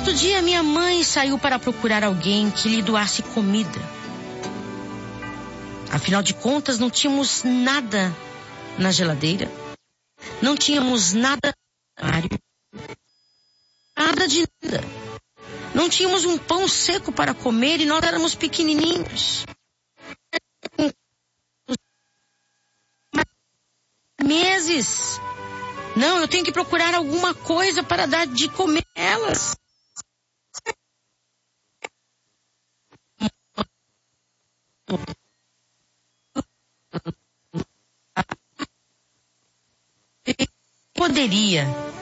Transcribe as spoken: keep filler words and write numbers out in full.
Certo dia, minha mãe saiu para procurar alguém que lhe doasse comida. Afinal de contas, não tínhamos nada na geladeira. Não tínhamos nada no armário. Nada de nada. Não tínhamos um pão seco para comer e nós éramos pequenininhos. Meses. Não, eu tenho que procurar alguma coisa para dar de comer a elas. Poderia